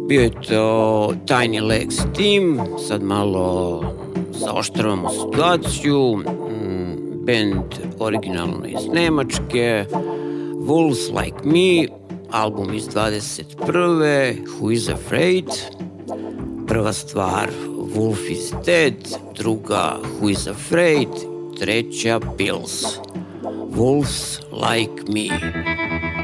Bio je to Tiny Legs Team, sad malo zaoštravamo situaciju, band originalno iz Nemačke, Wolves Like Me, album iz 21. Who is Afraid, prva stvar Wolf is Dead, druga Who is Afraid, treća Pills, Wolves Like Me.